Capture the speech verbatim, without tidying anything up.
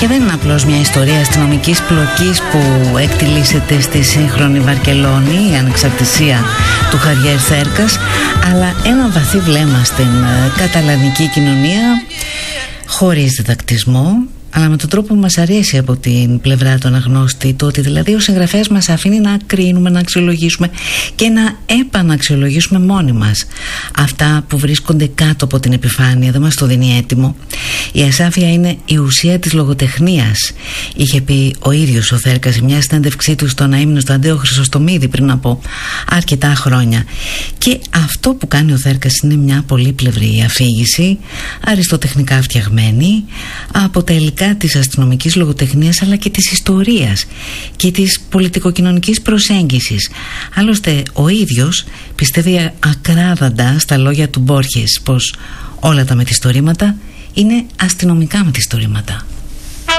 Και δεν είναι απλώς μια ιστορία αστυνομικής πλοκής που εκτιλήσεται στη σύγχρονη Βαρκελόνη, η ανεξαρτησία του Χαβιέρ Θέρκας, αλλά ένα βαθύ βλέμμα στην καταλανική κοινωνία, χωρίς διδακτισμό, αλλά με τον τρόπο που μας αρέσει από την πλευρά του αναγνώστη, το ότι δηλαδή ο συγγραφέας μας αφήνει να κρίνουμε, να αξιολογήσουμε και να επαναξιολογήσουμε μόνοι μας αυτά που βρίσκονται κάτω από την επιφάνεια, δεν μας το δίνει έτοιμο. Η ασάφεια είναι η ουσία της λογοτεχνίας, είχε πει ο ίδιος ο Θέρκας σε μια συνέντευξή του στον Αείμνο στο Αντέο Χρυσοστομίδη πριν από αρκετά χρόνια. Και αυτό που κάνει ο Θέρκας είναι μια πολύπλευρη αφήγηση, αριστοτεχνικά φτιαγμένη, από τα υλικά της αστυνομικής λογοτεχνίας αλλά και της ιστορίας και της πολιτικοκοινωνικής προσέγγισης. Άλλωστε ο ίδιος πιστεύει ακράδαντα στα λόγια του Μπόρχες πως όλα τα μεθυστορήματα είναι αστυνομικά μεθυστορήματα.